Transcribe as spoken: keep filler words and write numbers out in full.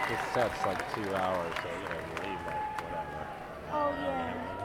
This set's like two hours, so you know, you leave like whatever, an Oh hour, hour and a yeah. half.